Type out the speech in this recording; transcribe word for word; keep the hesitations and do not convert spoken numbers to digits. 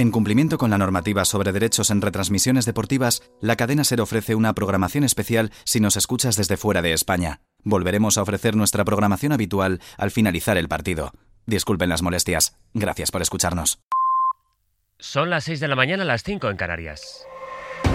En cumplimiento con la normativa sobre derechos en retransmisiones deportivas, la cadena SER ofrece una programación especial si nos escuchas desde fuera de España. Volveremos a ofrecer nuestra programación habitual al finalizar el partido. Disculpen las molestias. Gracias por escucharnos. Son las seis de la mañana, las cinco en Canarias.